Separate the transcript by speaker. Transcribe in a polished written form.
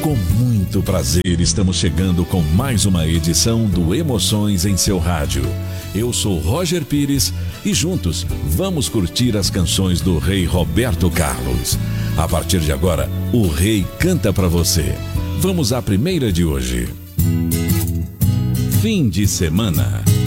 Speaker 1: Com muito prazer, estamos chegando com mais uma edição do Emoções em seu rádio. Eu sou Roger Pires e juntos vamos curtir as canções do rei Roberto Carlos. A partir de agora, o rei canta para você. Vamos à primeira de hoje. Fim de semana.